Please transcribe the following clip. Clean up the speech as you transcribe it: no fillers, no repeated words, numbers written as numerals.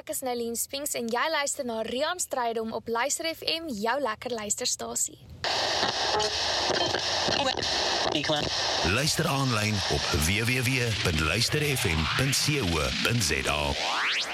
Ek is Nolien Spinks en jy luister na Rian Strydom op Luister FM, jou lekker luisterstasie. Luister aanlyn op www.luisterfm.co.za.